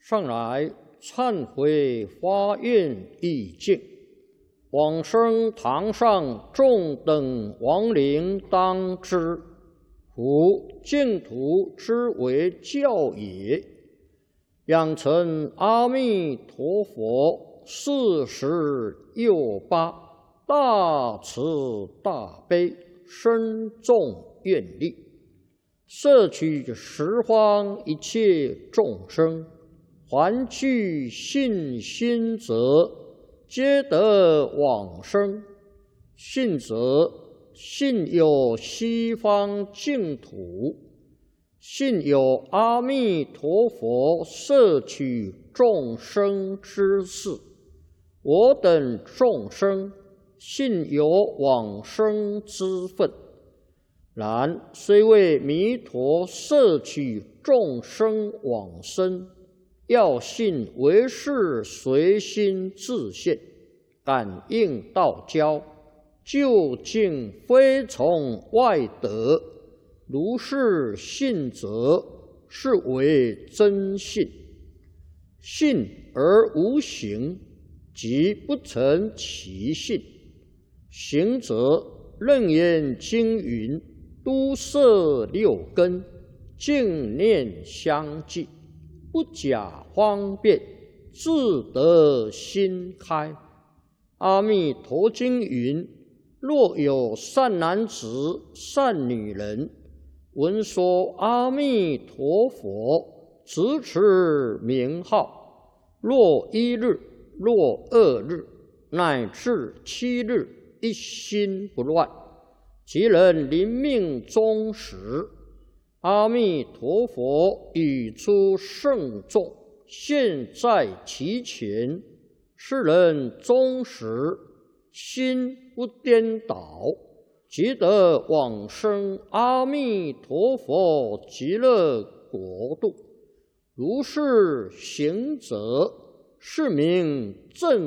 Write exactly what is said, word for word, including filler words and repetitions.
上来忏悔发愿意境，往生堂上众等亡灵当知，夫净土之为教也。养成阿弥陀佛四十又八大慈大悲深重愿力，摄取十方一切众生，还具信心者，皆得往生。信则信有西方净土，信有阿弥陀佛摄取众生之事。我等众生信有往生之分，然虽为弥陀摄取众生往生，要信为是随心自现，感应道交，究竟非从外得。如是信则，是为真信。信而无行，即不成其信。行则楞严经云：都摄六根，净念相继，不假方便，自得心开。阿弥陀经云：若有善男子、善女人，闻说阿弥陀佛，直持名号，若一日，若二日，乃至七日，一心不乱，即能临命终时，阿弥陀佛语出圣众，现在其前，是人终时心不颠倒，即得往生阿弥陀佛极乐国度。如是行者，是名正